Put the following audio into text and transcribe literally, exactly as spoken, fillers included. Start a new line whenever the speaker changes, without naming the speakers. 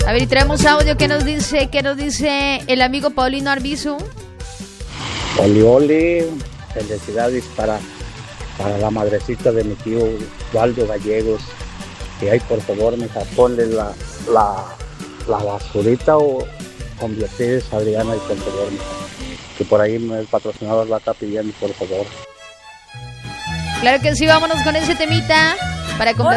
A ver, y traemos audio. ¿Qué nos dice, qué nos dice el amigo Paulino Arbizu?
Oli, oli, felicidades para, para la madrecita de mi tío Waldo Gallegos. Y ahí, por favor, mija, ponle la, la, la basurita o convertir a Adriana, y por favor, mija, que por ahí el patrocinador la está pidiendo, por favor.
Claro que sí, vámonos con ese temita para complacer.